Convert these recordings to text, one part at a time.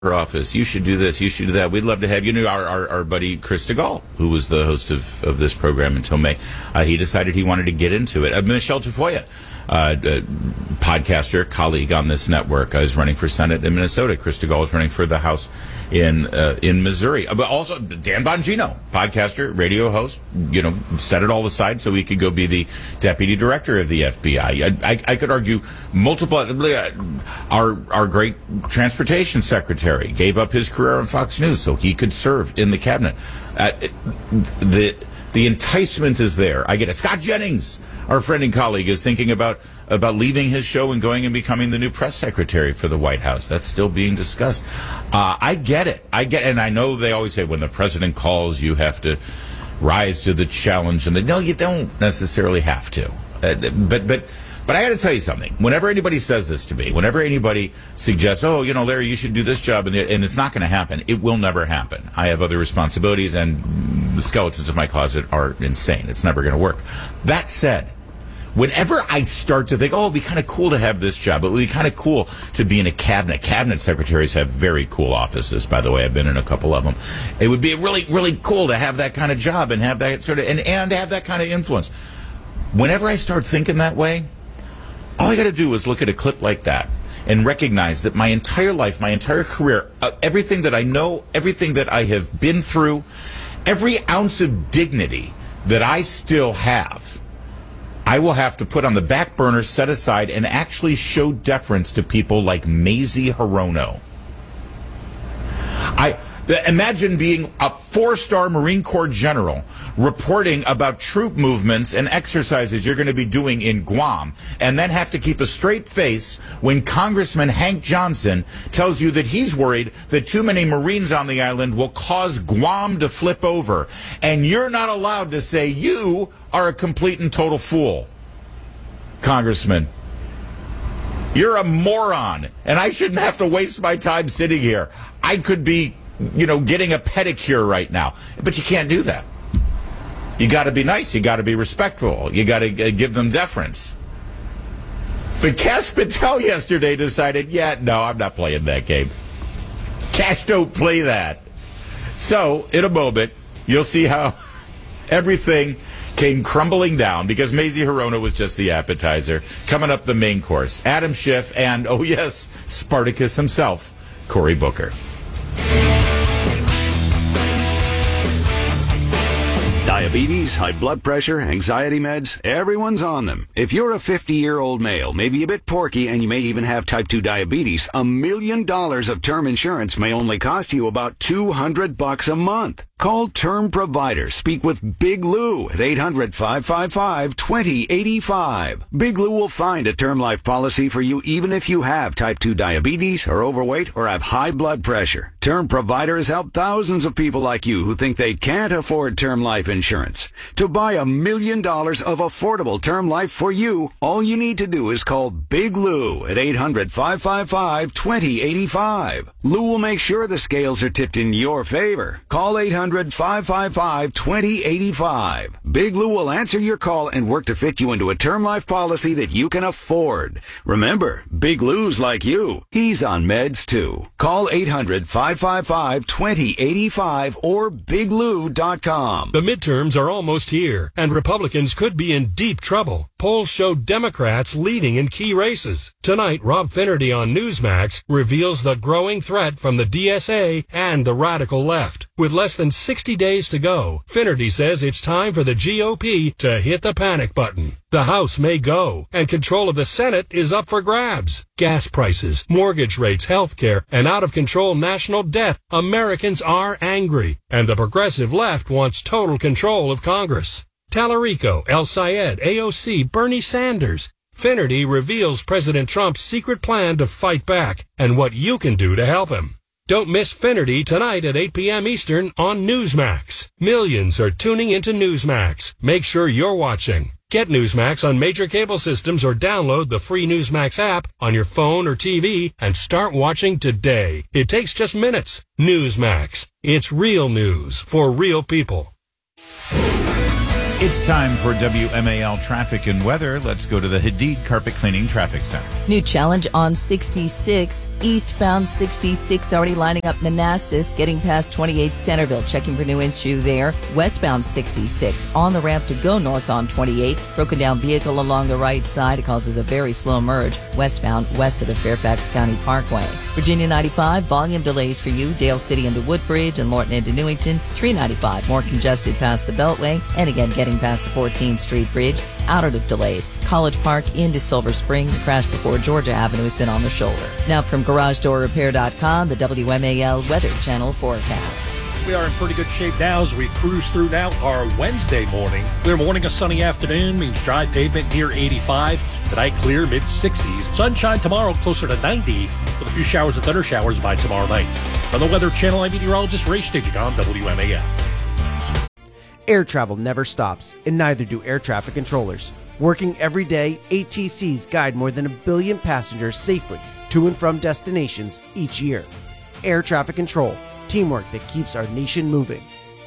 office. You should do this. You should do that. We'd love to have you. Our buddy Chris DeGaulle, who was the host of this program until May, he decided he wanted to get into it. Michelle Tafoya, podcaster, colleague on this network, is running for Senate in Minnesota. Chris DeGaulle is running for the House in Missouri. But also Dan Bongino, podcaster, radio host, set it all aside so he could go be the deputy director of the FBI. I could argue multiple. Our great transportation secretary gave up his career on Fox News so he could serve in the cabinet. The enticement is there. I get it. Scott Jennings, our friend and colleague, is thinking about leaving his show and going and becoming the new press secretary for the White House. That's still being discussed. I get it. And I know they always say when the president calls, you have to rise to the challenge. And no, you don't necessarily have to. But I got to tell you something. Whenever anybody says this to me, whenever anybody suggests, Larry, you should do this job, and it's not going to happen, it will never happen. I have other responsibilities, and the skeletons in my closet are insane. It's never going to work. That said, whenever I start to think, it'd be kind of cool to have this job, it would be kind of cool to be in a cabinet. Cabinet secretaries have very cool offices, by the way. I've been in a couple of them. It would be really, really cool to have that kind of job and have that sort of, and have that kind of influence. Whenever I start thinking that way, all I got to do is look at a clip like that and recognize that my entire life, my entire career, everything that I know, everything that I have been through, every ounce of dignity that I still have, I will have to put on the back burner, set aside, and actually show deference to people like Mazie Hirono. Imagine being a 4-star Marine Corps general reporting about troop movements and exercises you're going to be doing in Guam, and then have to keep a straight face when Congressman Hank Johnson tells you that he's worried that too many Marines on the island will cause Guam to flip over, and you're not allowed to say you are a complete and total fool. Congressman, you're a moron, and I shouldn't have to waste my time sitting here. I could be getting a pedicure right now. But you can't do that. You got to be nice. You got to be respectful. You got to give them deference. But Kash Patel yesterday decided, no, I'm not playing that game. Kash don't play that. So, in a moment, you'll see how everything came crumbling down because Mazie Hirono was just the appetizer. Coming up, the main course. Adam Schiff and, Spartacus himself, Cory Booker. Diabetes, high blood pressure, anxiety meds, everyone's on them. If you're a 50-year-old male, maybe a bit porky, and you may even have type 2 diabetes, $1 million of term insurance may only cost you about $200 a month. Call Term Provider. Speak with Big Lou at 800-555-2085. Big Lou will find a term life policy for you even if you have type 2 diabetes, are overweight, or have high blood pressure. Term Provider has helped thousands of people like you who think they can't afford term life insurance. To buy $1 million of affordable term life for you, all you need to do is call Big Lou at 800-555-2085. Lou will make sure the scales are tipped in your favor. Call 800-555-2085. Big Lou will answer your call and work to fit you into a term life policy that you can afford. Remember, Big Lou's like you. He's on meds too. Call 800-555-2085 or biglou.com. The midterms are almost here, and Republicans could be in deep trouble. Polls show Democrats leading in key races. Tonight, Rob Finnerty on Newsmax reveals the growing threat from the DSA and the radical left. With less than 60 days to go, Finnerty says it's time for the GOP to hit the panic button. The House may go, and control of the Senate is up for grabs. Gas prices, mortgage rates, healthcare, and out-of-control national debt. Americans are angry, and the progressive left wants total control of Congress. Tallarico, El Sayed, AOC, Bernie Sanders. Finnerty reveals President Trump's secret plan to fight back and what you can do to help him. Don't miss Finnerty tonight at 8 p.m. Eastern on Newsmax. Millions are tuning into Newsmax. Make sure you're watching. Get Newsmax on major cable systems or download the free Newsmax app on your phone or TV and start watching today. It takes just minutes. Newsmax. It's real news for real people. It's time for WMAL traffic and weather. Let's go to the Hadid Carpet Cleaning Traffic Center. New challenge on 66, eastbound 66, already lining up Manassas, getting past 28 Centerville, checking for new issue there. Westbound 66, on the ramp to go north on 28, broken down vehicle along the right side. It causes a very slow merge, westbound west of the Fairfax County Parkway. Virginia 95, volume delays for you, Dale City into Woodbridge and Lorton into Newington. 395, more congested past the Beltway, and again getting past the 14th Street Bridge. Out of delays, College Park into Silver Spring. The crash before Georgia Avenue has been on the shoulder. Now from GarageDoorRepair.com, the WMAL Weather Channel forecast. We are in pretty good shape now as we cruise through now our Wednesday morning. Clear morning, a sunny afternoon means dry pavement near 85. Tonight, clear mid-60s. Sunshine tomorrow closer to 90 with a few showers and thunder showers by tomorrow night. From the Weather Channel, I'm meteorologist Ray Staging on WMAL. Air travel never stops, and neither do air traffic controllers. Working every day, ATCs guide more than 1 billion passengers safely to and from destinations each year. Air traffic control, teamwork that keeps our nation moving.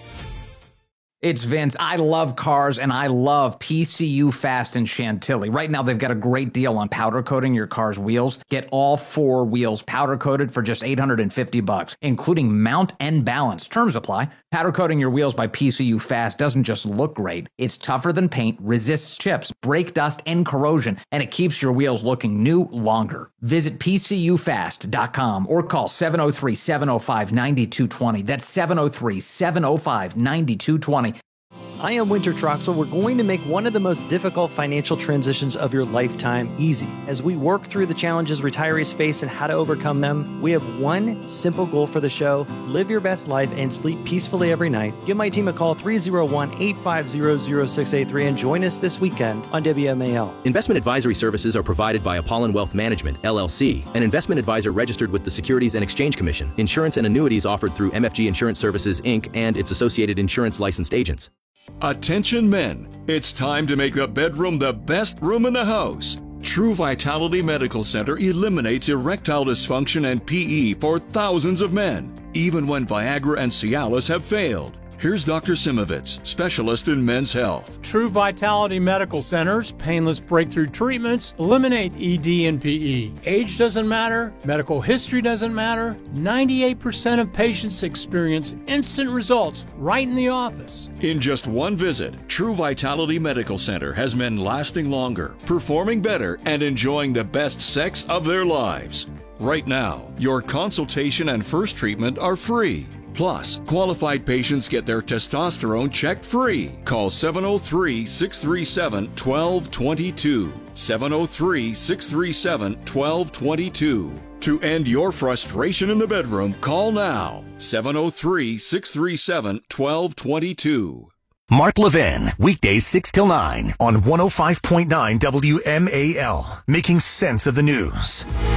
It's Vince. I love cars, and I love PCU Fast in Chantilly. Right now, they've got a great deal on powder coating your car's wheels. Get all 4 wheels powder coated for just $850, including mount and balance. Terms apply. Powder coating your wheels by PCU Fast doesn't just look great. It's tougher than paint, resists chips, brake dust, and corrosion, and it keeps your wheels looking new longer. Visit PCUFast.com or call 703-705-9220. That's 703-705-9220. I am Winter Troxel. We're going to make one of the most difficult financial transitions of your lifetime easy. As we work through the challenges retirees face and how to overcome them, we have one simple goal for the show: live your best life and sleep peacefully every night. Give my team a call, 301-850-0683, and join us this weekend on WMAL. Investment advisory services are provided by Apollon Wealth Management, LLC, an investment advisor registered with the Securities and Exchange Commission. Insurance and annuities offered through MFG Insurance Services, Inc. and its associated insurance licensed agents. Attention men, it's time to make the bedroom the best room in the house. True Vitality Medical Center eliminates erectile dysfunction and PE for thousands of men, even when Viagra and Cialis have failed. Here's Dr. Simovitz, specialist in men's health. True Vitality Medical Center's painless breakthrough treatments eliminate ED and PE. Age doesn't matter. Medical history doesn't matter. 98% of patients experience instant results right in the office. In just one visit, True Vitality Medical Center has men lasting longer, performing better, and enjoying the best sex of their lives. Right now, your consultation and first treatment are free. Plus, qualified patients get their testosterone checked free. Call 703-637-1222. 703-637-1222. To end your frustration in the bedroom, call now. 703-637-1222. Mark Levin, weekdays 6 till 9 on 105.9 WMAL, making sense of the news.